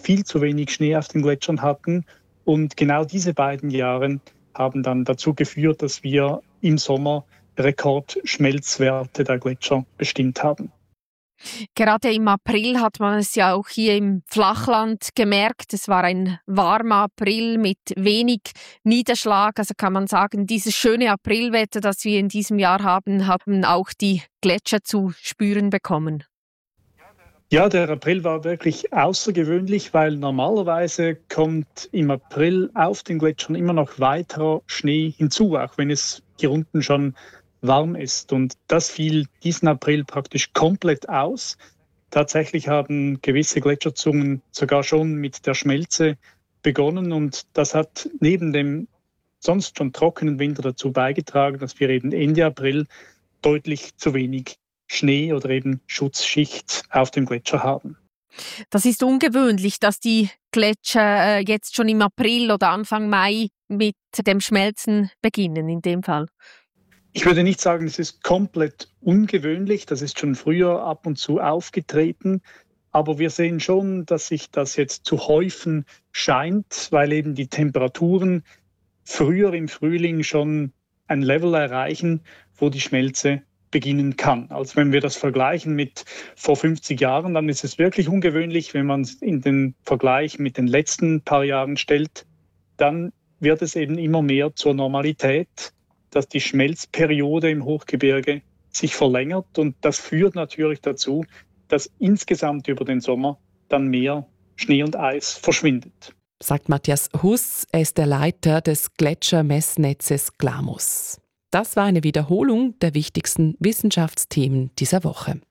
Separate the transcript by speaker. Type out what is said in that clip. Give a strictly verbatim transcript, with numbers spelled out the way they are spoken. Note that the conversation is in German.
Speaker 1: viel zu wenig Schnee auf den Gletschern hatten. Und genau diese beiden Jahre haben dann dazu geführt, dass wir im Sommer Rekordschmelzwerte der Gletscher bestimmt haben.
Speaker 2: Gerade im April hat man es ja auch hier im Flachland gemerkt. Es war ein warmer April mit wenig Niederschlag. Also kann man sagen, dieses schöne Aprilwetter, das wir in diesem Jahr haben, haben auch die Gletscher zu spüren bekommen.
Speaker 1: Ja, der April war wirklich außergewöhnlich, weil normalerweise kommt im April auf den Gletschern immer noch weiterer Schnee hinzu, auch wenn es hier unten schon warm ist. Und das fiel diesen April praktisch komplett aus. Tatsächlich haben gewisse Gletscherzungen sogar schon mit der Schmelze begonnen. Und das hat neben dem sonst schon trockenen Winter dazu beigetragen, dass wir eben Ende April deutlich zu wenig Schnee oder eben Schutzschicht auf dem Gletscher haben.
Speaker 2: Das ist ungewöhnlich, dass die Gletscher jetzt schon im April oder Anfang Mai mit dem Schmelzen beginnen in dem Fall.
Speaker 1: Ich würde nicht sagen, es ist komplett ungewöhnlich. Das ist schon früher ab und zu aufgetreten. Aber wir sehen schon, dass sich das jetzt zu häufen scheint, weil eben die Temperaturen früher im Frühling schon ein Level erreichen, wo die Schmelze beginnen kann. Also wenn wir das vergleichen mit vor fünfzig Jahren, dann ist es wirklich ungewöhnlich. Wenn man es in den Vergleich mit den letzten paar Jahren stellt, dann wird es eben immer mehr zur Normalität, dass die Schmelzperiode im Hochgebirge sich verlängert. Und das führt natürlich dazu, dass insgesamt über den Sommer dann mehr Schnee und Eis verschwindet.
Speaker 3: Sagt Matthias Huss, er ist der Leiter des Gletschermessnetzes GLAMUS. Das war eine Wiederholung der wichtigsten Wissenschaftsthemen dieser Woche.